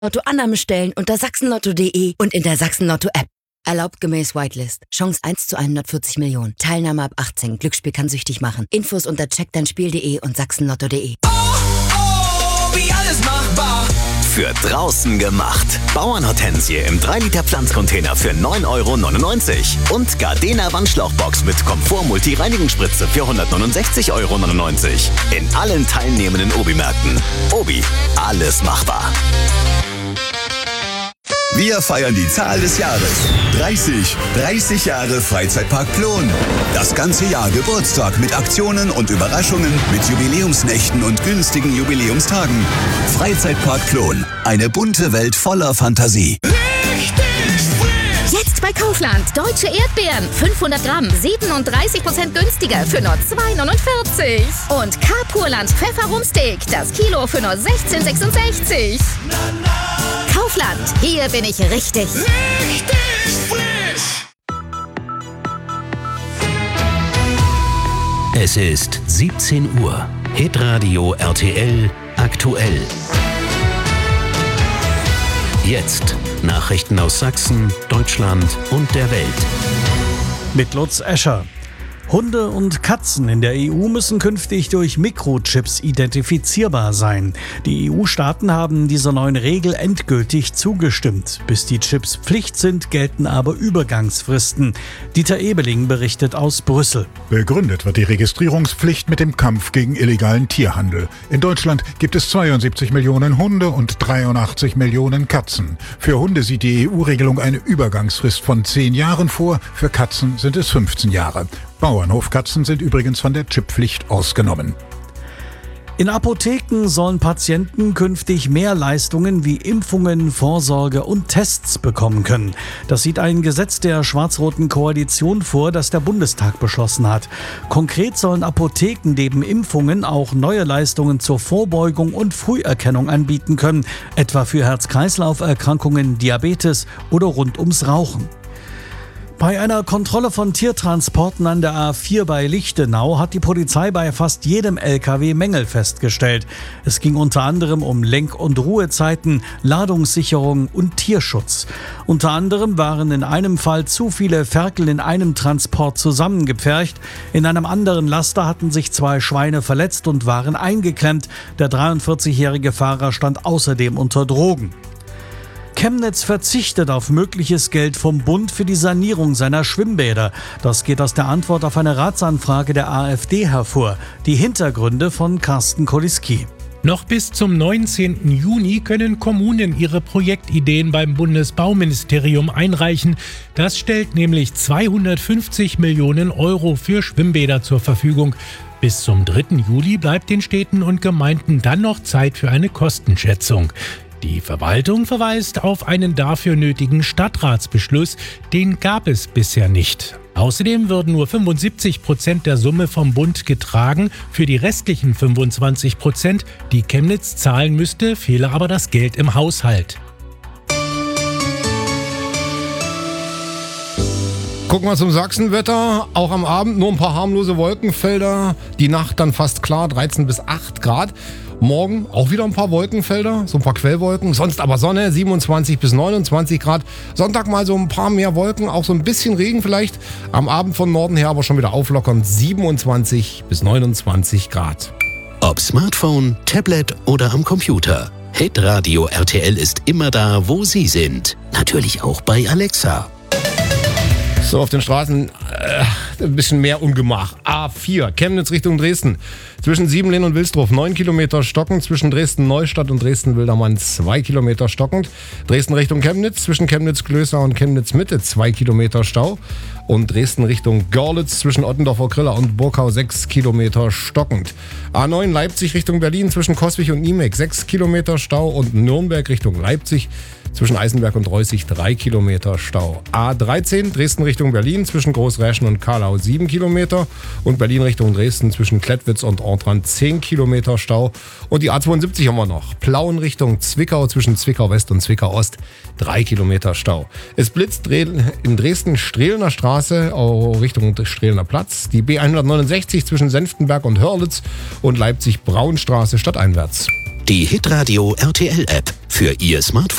Lottoannahme stellen unter sachsenlotto.de und in der Sachsen-Lotto-App. Erlaubt gemäß Whitelist. Chance 1 zu 140 Millionen. Teilnahme ab 18. Glücksspiel kann süchtig machen. Infos unter checkdeinspiel.de und sachsenlotto.de. Wie alles machbar. Für draußen gemacht. Bauernhortensie im 3-Liter Pflanzcontainer für 9,99 € und Gardena Wandschlauchbox mit Komfort-Multi-Reinigungsspritze für 169,99 € in allen teilnehmenden Obi-Märkten. Obi, alles machbar. Wir feiern die Zahl des Jahres. 30 Jahre Freizeitpark Plon. Das ganze Jahr Geburtstag mit Aktionen und Überraschungen, mit Jubiläumsnächten und günstigen Jubiläumstagen. Freizeitpark Plon. Eine bunte Welt voller Fantasie. Jetzt bei Kaufland. Deutsche Erdbeeren. 500 Gramm. 37% günstiger für nur 2,49 €. Und Carpurland Pfefferrumsteak. Das Kilo für nur 16,66 €. Kaufland. Hier bin ich richtig. Es ist 17 Uhr. Hitradio RTL aktuell. Jetzt Nachrichten aus Sachsen, Deutschland und der Welt. Mit Lutz Escher. Hunde und Katzen in der EU müssen künftig durch Mikrochips identifizierbar sein. Die EU-Staaten haben dieser neuen Regel endgültig zugestimmt. Bis die Chips Pflicht sind, gelten aber Übergangsfristen. Dieter Ebeling berichtet aus Brüssel. Begründet wird die Registrierungspflicht mit dem Kampf gegen illegalen Tierhandel. In Deutschland gibt es 72 Millionen Hunde und 83 Millionen Katzen. Für Hunde sieht die EU-Regelung eine Übergangsfrist von 10 Jahren vor, für Katzen sind es 15 Jahre. Bauernhofkatzen sind übrigens von der Chipppflicht ausgenommen. In Apotheken sollen Patienten künftig mehr Leistungen wie Impfungen, Vorsorge und Tests bekommen können. Das sieht ein Gesetz der schwarz-roten Koalition vor, das der Bundestag beschlossen hat. Konkret sollen Apotheken neben Impfungen auch neue Leistungen zur Vorbeugung und Früherkennung anbieten können, etwa für Herz-Kreislauf-Erkrankungen, Diabetes oder rund ums Rauchen. Bei einer Kontrolle von Tiertransporten an der A4 bei Lichtenau hat die Polizei bei fast jedem LKW Mängel festgestellt. Es ging unter anderem um Lenk- und Ruhezeiten, Ladungssicherung und Tierschutz. Unter anderem waren in einem Fall zu viele Ferkel in einem Transport zusammengepfercht. In einem anderen Laster hatten sich 2 Schweine verletzt und waren eingeklemmt. Der 43-jährige Fahrer stand außerdem unter Drogen. Chemnitz verzichtet auf mögliches Geld vom Bund für die Sanierung seiner Schwimmbäder. Das geht aus der Antwort auf eine Ratsanfrage der AfD hervor. Die Hintergründe von Carsten Koliski. Noch bis zum 19. Juni können Kommunen ihre Projektideen beim Bundesbauministerium einreichen. Das stellt nämlich 250 Millionen € für Schwimmbäder zur Verfügung. Bis zum 3. Juli bleibt den Städten und Gemeinden dann noch Zeit für eine Kostenschätzung. Die Verwaltung verweist auf einen dafür nötigen Stadtratsbeschluss, den gab es bisher nicht. Außerdem würden nur 75% der Summe vom Bund getragen. Für die restlichen 25%, die Chemnitz zahlen müsste, fehle aber das Geld im Haushalt. Gucken wir zum Sachsenwetter. Auch am Abend nur ein paar harmlose Wolkenfelder. Die Nacht dann fast klar, 13 bis 8 Grad. Morgen auch wieder ein paar Wolkenfelder, so ein paar Quellwolken. Sonst aber Sonne, 27 bis 29 Grad. Sonntag mal so ein paar mehr Wolken, auch so ein bisschen Regen vielleicht. Am Abend von Norden her aber schon wieder auflockern, 27 bis 29 Grad. Ob Smartphone, Tablet oder am Computer. Hitradio RTL ist immer da, wo Sie sind. Natürlich auch bei Alexa. So, auf den Straßen ein bisschen mehr Ungemach. A4, Chemnitz Richtung Dresden. Zwischen Siebenlehn und Wilsdruf 9 Kilometer stockend. Zwischen Dresden-Neustadt und Dresden-Wildermann 2 Kilometer stockend. Dresden Richtung Chemnitz. Zwischen Chemnitz-Klößer und Chemnitz-Mitte 2 Kilometer Stau. Und Dresden Richtung Görlitz zwischen Ottendorfer Kriller und Burkau 6 Kilometer stockend. A9 Leipzig Richtung Berlin zwischen Coswig und Niemek 6 Kilometer Stau. Und Nürnberg Richtung Leipzig zwischen Eisenberg und Reußig 3 Kilometer Stau. A13 Dresden Richtung Berlin zwischen Großräschen und Karlau 7 Kilometer. Und Berlin Richtung Dresden zwischen Klettwitz und Ortrand 10 Kilometer Stau. Und die A72 haben wir noch. Plauen Richtung Zwickau zwischen Zwickau West und Zwickau Ost 3 Kilometer Stau. Es blitzt in Dresden Strehlener Straße Richtung Strehlener Platz. Die B169 zwischen Senftenberg und Hörlitz und Leipzig Braunstraße stadteinwärts. Die Hitradio RTL App für Ihr Smartphone.